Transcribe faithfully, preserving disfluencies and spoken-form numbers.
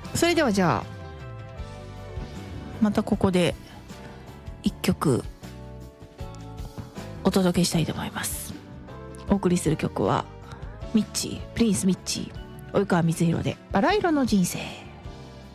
それではじゃあまたここで一曲お届けしたいと思います。お送りする曲はミッチー、プリンスミッチー、及川光弘でバラ色の人生。